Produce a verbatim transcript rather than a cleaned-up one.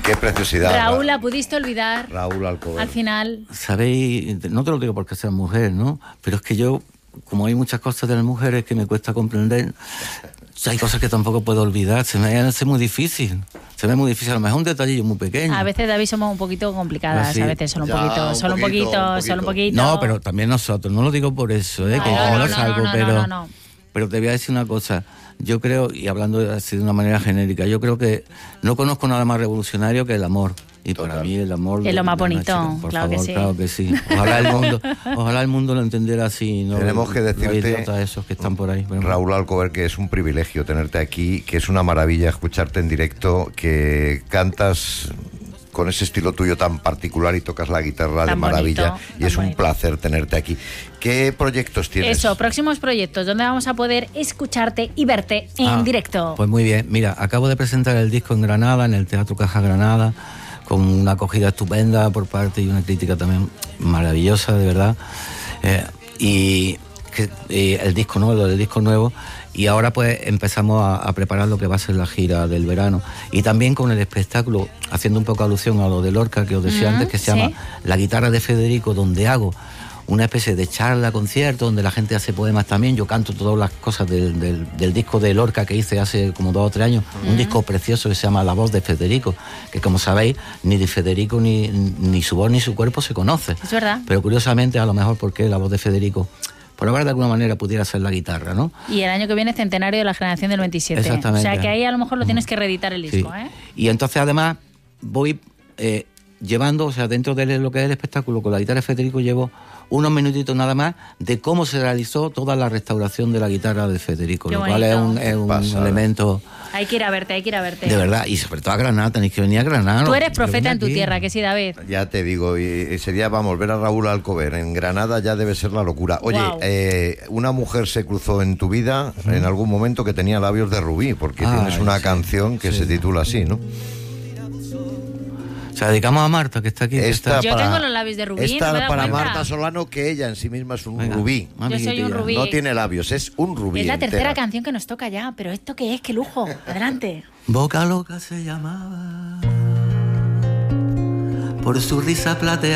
Qué preciosidad. Raúl, ¿la pudiste olvidar? Raúl Alcover. Al final. Sabéis, no te lo digo porque seas mujer, ¿no? Pero es que yo, como hay muchas cosas de las mujeres que me cuesta comprender, hay cosas que tampoco puedo olvidar. Se me hace muy difícil. Se me hace muy difícil. A lo mejor un detallillo muy pequeño. A veces, David, somos un poquito complicadas. Así. A veces solo un Ya, poquito, un solo un poquito, poquito, un poquito. solo un poquito. No, pero también nosotros. No lo digo por eso, ¿eh? No, que no, no, no, es no, algo, no, no, pero... no, no. Pero te voy a decir una cosa. Yo creo, y hablando así de una manera genérica, yo creo que no conozco nada más revolucionario que el amor. Y Total. para mí el amor... Es lo más de una bonito, chica, por claro que favor, sí. claro que sí. Ojalá el mundo, ojalá el mundo lo entendiera así. ¿No? Tenemos que Los decirte, idiotas esos que están por ahí. Pero... Raúl Alcover, que es un privilegio tenerte aquí, que es una maravilla escucharte en directo, que cantas con ese estilo tuyo tan particular y tocas la guitarra Tan de maravilla, bonito, y tan es un bonito. placer tenerte aquí. ¿Qué proyectos tienes? Eso, próximos proyectos, donde vamos a poder escucharte y verte en Ah, directo. Pues muy bien. Mira, acabo de presentar el disco en Granada, en el Teatro Caja Granada, con una acogida estupenda por parte y una crítica también maravillosa, de verdad. Eh, y que, eh, el disco nuevo, el disco nuevo. Y ahora pues empezamos a, a preparar lo que va a ser la gira del verano. Y también con el espectáculo, haciendo un poco alusión a lo de Lorca que os decía Mm, antes, que se sí. llama La guitarra de Federico, donde hago una especie de charla, concierto, donde la gente hace poemas también. Yo canto todas las cosas del, del, del disco de Lorca que hice hace como dos o tres años. Mm. Un disco precioso que se llama La voz de Federico, que como sabéis, ni de Federico ni, ni su voz ni su cuerpo se conoce. Es verdad. Pero curiosamente, a lo mejor porque la voz de Federico, por hablar de alguna manera, pudiera ser la guitarra, ¿no? Y el año que viene, centenario de la generación del veintisiete. Exactamente. O sea que ahí a lo mejor lo tienes que reeditar el disco, Sí. ¿eh? Y entonces además voy eh, llevando, o sea, dentro de lo que es el espectáculo con la guitarra de Federico, llevo unos minutitos nada más de cómo se realizó toda la restauración de la guitarra de Federico, Qué lo cual es un, bonito. es un Pasada. elemento Hay que ir a verte, hay que ir a verte. de verdad, y sobre todo a Granada, tenéis que venir a Granada. Tú eres ¿no? profeta Venid en tu aquí. tierra, que sí, David. Ya te digo, y ese día vamos, ver a Raúl Alcover en Granada ya debe ser la locura. Oye, Guau. eh, una mujer se cruzó en tu vida en algún momento que tenía labios de rubí, porque Ah, tienes una sí, canción que sí. se titula así, ¿no? O sea, dedicamos a Marta, que está aquí. que Esta está- Yo tengo los labios de rubí, esta ¿no me he dado para cuenta? Marta Solano, que ella en sí misma es un Venga, rubí. una Yo soy un amiguitilla. rubí. No tiene labios, es un rubí. Es la entera. tercera canción que nos toca ya, pero ¿esto qué es? ¡Qué lujo! Adelante. Boca Loca se llamaba por su risa plateada.